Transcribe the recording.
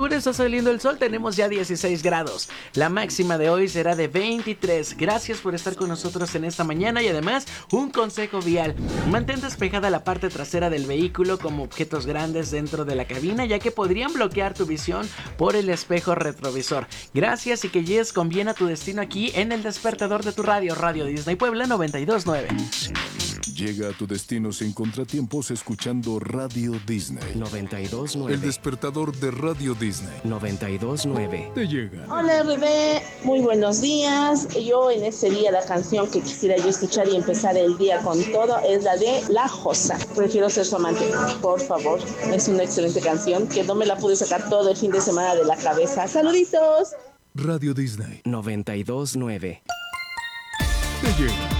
afuera está saliendo el sol, tenemos ya 16 grados. La máxima de hoy será de 23. Gracias por estar con nosotros en esta mañana y además un consejo vial. Mantén despejada la parte trasera del vehículo como objetos grandes dentro de la cabina, ya que podrían bloquear tu visión por el espejo retrovisor. Gracias y que llegues con bien a tu destino aquí en el despertador de tu radio, Radio Disney Puebla 92.9. Llega a tu destino sin contratiempos escuchando Radio Disney 92.9. El despertador de Radio Disney 92.9. te llega. Hola RD, muy buenos días. Yo en este día la canción que quisiera yo escuchar y empezar el día con todo es la de La Josa. Prefiero ser su amante, por favor. Es una excelente canción que no me la pude sacar todo el fin de semana de la cabeza. ¡Saluditos! Radio Disney 92.9. te llega.